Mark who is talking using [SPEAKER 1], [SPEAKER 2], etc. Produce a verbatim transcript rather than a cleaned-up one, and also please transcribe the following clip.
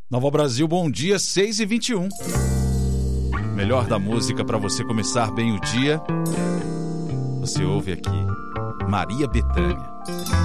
[SPEAKER 1] Nova Brasil, bom dia, seis e vinte e um. Melhor da música para você começar bem o dia. Você ouve aqui, Maria Bethânia.